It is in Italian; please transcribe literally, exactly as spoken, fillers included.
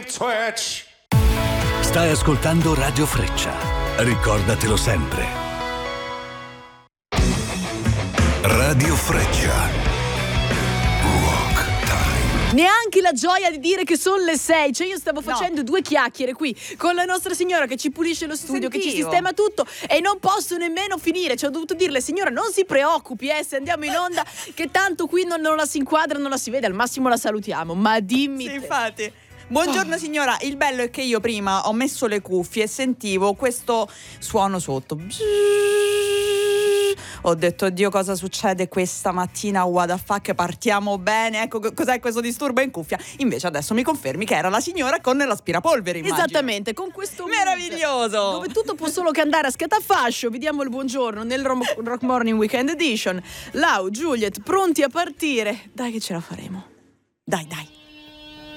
flip switch. Stai ascoltando Radio Freccia. Ricordatelo sempre. Radio Freccia. Neanche la gioia di dire che sono le sei. Cioè io stavo facendo no. due chiacchiere qui con la nostra signora che ci pulisce lo studio, Sentivo. che ci sistema tutto, e non posso nemmeno finire. Cioè ho dovuto dirle: signora, non si preoccupi, eh, se andiamo in onda, che tanto qui non, non la si inquadra, non la si vede, al massimo la salutiamo. Ma dimmi sì, te. infatti. Buongiorno signora, il bello è che io prima ho messo le cuffie e sentivo questo suono sotto. Ho detto: oddio, cosa succede questa mattina? What the fuck, partiamo bene. Ecco, cos'è questo disturbo in cuffia? Invece adesso mi confermi che era la signora con l'aspirapolvere, immagino. Esattamente, con questo meraviglioso dove tutto può solo che andare a scatafascio. Vi diamo il buongiorno nel Rock Morning Weekend Edition. Lau, Juliet, pronti a partire? Dai che ce la faremo. Dai, dai.